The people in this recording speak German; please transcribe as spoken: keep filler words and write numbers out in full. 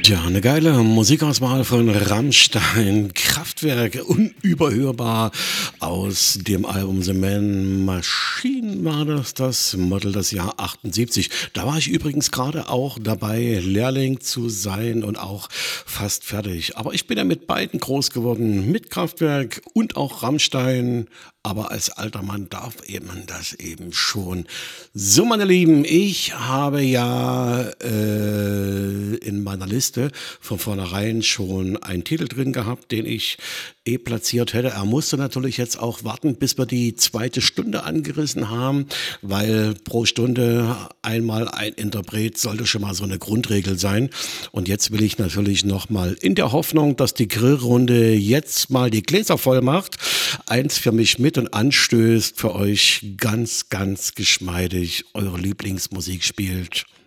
Ja, eine geile Musikauswahl von Rammstein, Kraftwerk, unüberhörbar aus dem Album The Man Machine war das, das Model das Jahr achtundsiebzig. Da war ich übrigens gerade auch dabei, Lehrling zu sein und auch fast fertig. Aber ich bin ja mit beiden groß geworden, mit Kraftwerk und auch Rammstein. Aber als alter Mann darf eben das eben schon. So, meine Lieben, ich habe ja äh, in meiner Liste von vornherein schon einen Titel drin gehabt, den ich eh platziert hätte. Er musste natürlich jetzt auch warten, bis wir die zweite Stunde angerissen haben, weil pro Stunde einmal ein Interpret sollte schon mal so eine Grundregel sein. Und jetzt will ich natürlich nochmal in der Hoffnung, dass die Grillrunde jetzt mal die Gläser voll macht, eins für mich mit und anstößt, für euch ganz, ganz geschmeidig eure Lieblingsmusik spielt.